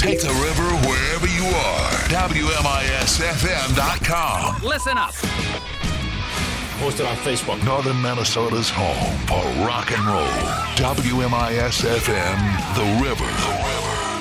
Take the river wherever you are. WMISFM.com. Listen up. Posted on Facebook. Northern Minnesota's home for rock and roll. WMISFM, The River.